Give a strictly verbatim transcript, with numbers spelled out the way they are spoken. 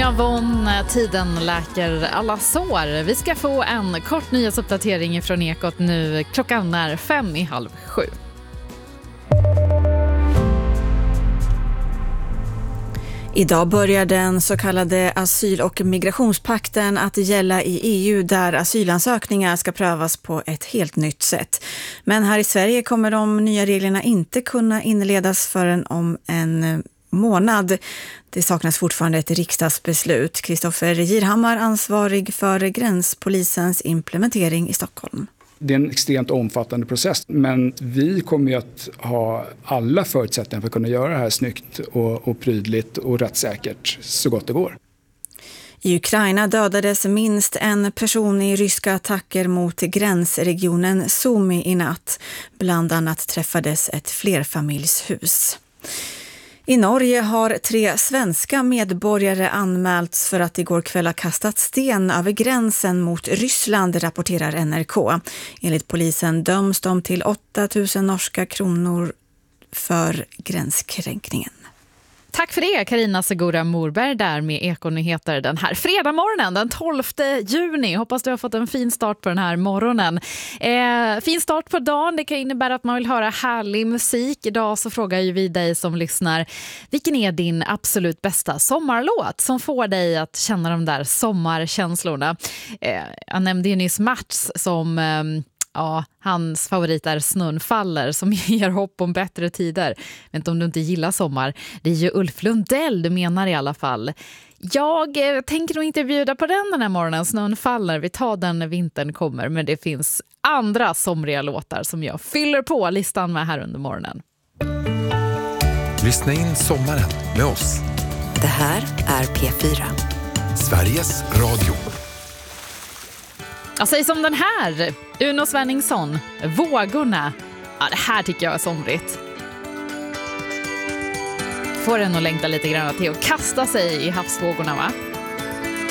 Sonja Von, tiden läker alla sår. Vi ska få en kort nyhetsuppdatering från Ekot nu. Klockan är fem i halv sju. Idag börjar den så kallade asyl- och migrationspakten att gälla i E U där asylansökningar ska prövas på ett helt nytt sätt. Men här i Sverige kommer de nya reglerna inte kunna inledas förrän om en månad. Det saknas fortfarande ett riksdagsbeslut. Kristoffer Girhammar, ansvarig för gränspolisens implementering i Stockholm. Det är en extremt omfattande process, men vi kommer ju att ha alla förutsättningar för att kunna göra det här snyggt och, och prydligt och rättssäkert så gott det går. I Ukraina dödades minst en person i ryska attacker mot gränsregionen Sumy i natt. Bland annat träffades ett flerfamiljshus. I Norge har tre svenska medborgare anmälts för att igår kväll ha kastat sten över gränsen mot Ryssland, rapporterar N R K. Enligt polisen döms de till åtta tusen norska kronor för gränskränkningen. Tack för det, Carina Segura Morberg där med Ekonyheter den här fredagmorgonen den tolfte juni. Hoppas du har fått en fin start på den här morgonen. Eh, fin start på dagen, det kan innebära att man vill höra härlig musik. Idag så frågar ju vi dig som lyssnar, vilken är din absolut bästa sommarlåt som får dig att känna de där sommarkänslorna? Eh, jag nämnde ju nyss Mats som... Eh, Ja, hans favorit är Snön faller som ger hopp om bättre tider. Jag vet inte om du inte gillar sommar. Det är ju Ulf Lundell du menar i alla fall. Jag eh, tänker nog inte bjuda på den den här morgonen. Snön faller, vi tar den när vintern kommer. Men det finns andra somriga låtar som jag fyller på listan med här under morgonen. Lyssna in sommaren med oss. Det här är P fyra. Sveriges Radio. Jag säger som den här, Uno Svenningsson, Vågorna. Ja, det här tycker jag är somrigt. Får en att längta lite grann till att kasta sig i havsvågorna, va?